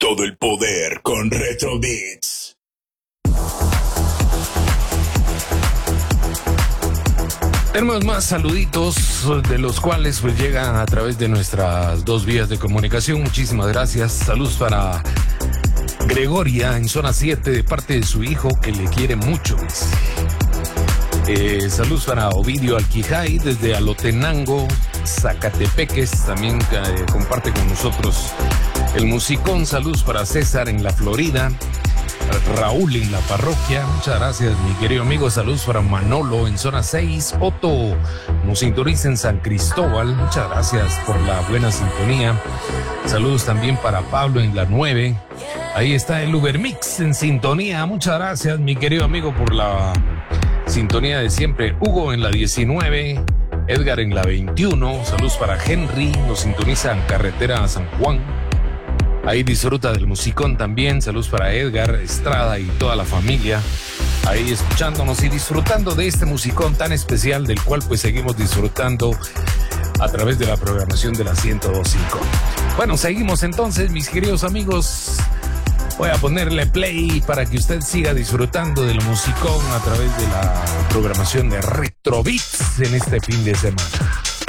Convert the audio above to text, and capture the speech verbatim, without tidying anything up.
todo el poder con Retro Beats. Tenemos más saluditos, de los cuales pues llegan a través de nuestras dos vías de comunicación. Muchísimas gracias. Saludos para Gregoria en zona siete de parte de su hijo que le quiere mucho. Eh, saludos para Ovidio Alquijay desde Alotenango, Zacatepeques, también eh, comparte con nosotros el musicón. Saludos para César en la Florida, Raúl en la parroquia, muchas gracias mi querido amigo. Saludos para Manolo en zona seis, Otto nos sintoniza en San Cristóbal, muchas gracias por la buena sintonía. Saludos también para Pablo en la nueve, ahí está el Ubermix en sintonía, muchas gracias mi querido amigo por la sintonía de siempre. Hugo en la diecinueve, Edgar en la veintiuno, saludos para Henry, nos sintoniza en carretera a San Juan. Ahí disfruta del musicón también. Saludos para Edgar Estrada y toda la familia ahí escuchándonos y disfrutando de este musicón tan especial, del cual pues seguimos disfrutando a través de la programación de la ciento dos punto cinco. Bueno, seguimos entonces, mis queridos amigos. Voy a ponerle play para que usted siga disfrutando del musicón a través de la programación de Retro Beats en este fin de semana.